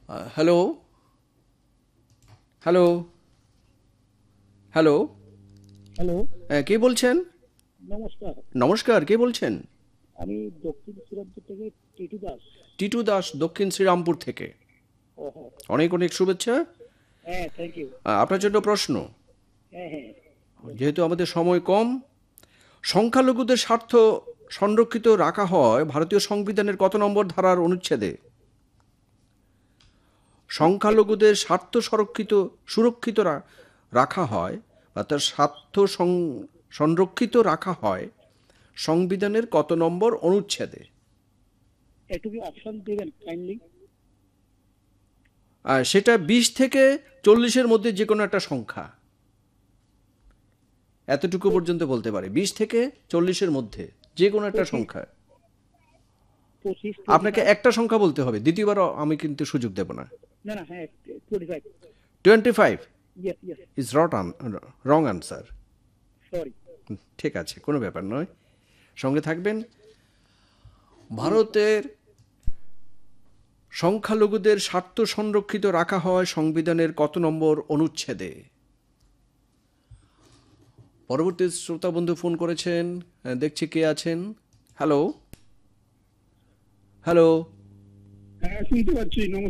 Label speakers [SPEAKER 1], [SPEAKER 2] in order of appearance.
[SPEAKER 1] Hello hello hello
[SPEAKER 2] hello,
[SPEAKER 1] কে বলছেন?
[SPEAKER 2] নমস্কার।
[SPEAKER 1] নমস্কার, কে বলছেন?
[SPEAKER 2] আমি দক্ষিণ শ্রীরামপুর থেকে টিটু দাস।
[SPEAKER 1] টিটু দাস, দক্ষিণ শ্রীরামপুর থেকে।
[SPEAKER 2] ও হ্যাঁ।
[SPEAKER 1] অনেক অনেক শুভেচ্ছা।
[SPEAKER 2] হ্যাঁ, থ্যাংক ইউ।
[SPEAKER 1] আপনার জন্য প্রশ্ন,
[SPEAKER 2] হ্যাঁ, হ্যাঁ, বলুন।
[SPEAKER 1] যেহেতু আমাদের সময় কম, সংখ্যালঘুদের স্বার্থ সংরক্ষিত রাখা হয় ভারতীয় সংবিধানের কত নম্বর ধারার অনুচ্ছেদে? সংখ্যালঘুদের স্বার্থ সুরক্ষিত রাখা হয়, বা তার স্বার্থ সংরক্ষিত রাখা হয় সংবিধানের কত নম্বর অনুচ্ছেদে?
[SPEAKER 2] একটু কি অপশন দিবেন কাইন্ডলি?
[SPEAKER 1] সেটা 20 থেকে 40-এর মধ্যে যে কোনো একটা সংখ্যা, এতটুকু পর্যন্ত বলতে পারে। 20 থেকে 40-এর মধ্যে যে কোনো একটা
[SPEAKER 2] 25,
[SPEAKER 1] সংখ্যা।
[SPEAKER 2] 25,
[SPEAKER 1] আপনাকে
[SPEAKER 2] 25।
[SPEAKER 1] একটা সংখ্যা বলতে হবে, দ্বিতীয়বার আমি কিন্তু সুযোগ দেব না।
[SPEAKER 2] না, না, হ্যাঁ, 25।
[SPEAKER 1] 25
[SPEAKER 2] yes, yes.
[SPEAKER 1] Is wrong answer.
[SPEAKER 2] Sorry.
[SPEAKER 1] ঠিক আছে, কোনো ব্যাপার নয়, সঙ্গে থাকবেন।
[SPEAKER 2] নমস্কার।
[SPEAKER 1] ভারতের সংখ্যালঘুদের স্বার্থ সংরক্ষিত রাখা হয় সংবিধানের কত নম্বর অনুচ্ছেদে? পরবর্তী শ্রোতা বন্ধু ফোন করেছেন, দেখছি কে আছেন। হ্যালো হ্যালো
[SPEAKER 2] হ্যাঁ, শুনতে পাচ্ছি। নমস্কার।